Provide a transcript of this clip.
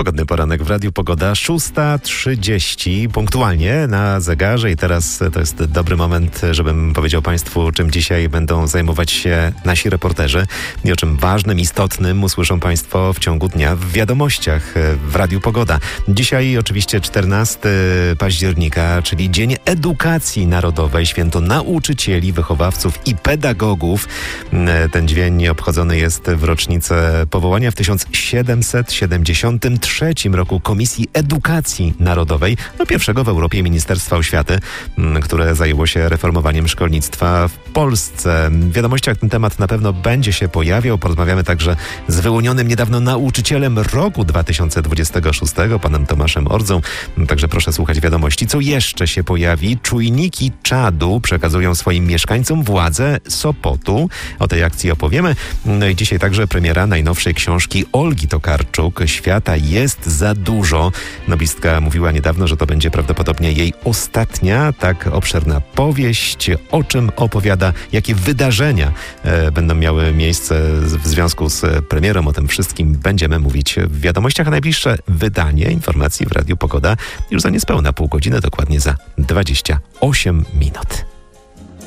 Pogodny poranek w Radiu Pogoda, 6:30 punktualnie na zegarze i teraz to jest dobry moment, żebym powiedział Państwu, czym dzisiaj będą zajmować się nasi reporterzy i o czym ważnym, istotnym usłyszą Państwo w ciągu dnia w wiadomościach w Radiu Pogoda. Dzisiaj oczywiście 14 października, czyli Dzień Edukacji Narodowej, święto nauczycieli, wychowawców i pedagogów. Ten dzień obchodzony jest w rocznicę powołania w 1773 roku Komisji Edukacji Narodowej, pierwszego w Europie Ministerstwa Oświaty, które zajęło się reformowaniem szkolnictwa w Polsce. W wiadomościach ten temat na pewno będzie się pojawiał. Porozmawiamy także z wyłonionym niedawno nauczycielem roku 2026, panem Tomaszem Ordzą. Także proszę słuchać wiadomości. Co jeszcze się pojawi? Czujniki czadu przekazują swoim mieszkańcom władzę Sopotu. O tej akcji opowiemy. No i dzisiaj także premiera najnowszej książki Olgi Tokarczuk. Świata jest za dużo. Noblistka mówiła niedawno, że to będzie prawdopodobnie jej ostatnia tak obszerna powieść. O czym opowiada, jakie wydarzenia będą miały miejsce w związku z premierą. O tym wszystkim będziemy mówić w wiadomościach. A najbliższe wydanie informacji w Radiu Pogoda już za niespełna pół godziny, dokładnie za 28 minut.